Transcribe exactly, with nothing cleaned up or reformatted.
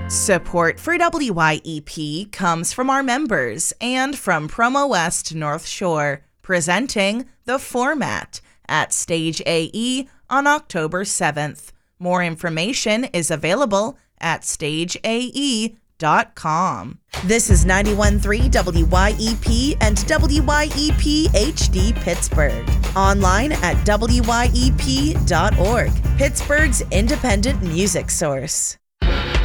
Support for W Y E P comes from our members and from Promo West North Shore, presenting The Format at Stage A E on October seventh. More information is available at stage A E dot com. This is ninety-one point three W Y E P and W Y E P H D Pittsburgh. Online at W Y E P dot org, Pittsburgh's independent music source.